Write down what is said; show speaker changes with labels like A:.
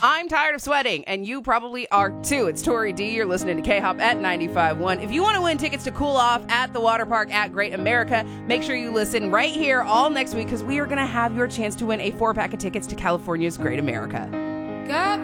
A: I'm tired of sweating, and you probably are too. It's Tori D. You're listening to K-Hop at 95.1. If you want to win tickets to Cool Off at the water park at Great America, make sure you listen right here all next week because we are going to have your chance to win a 4-pack of tickets to California's Great America.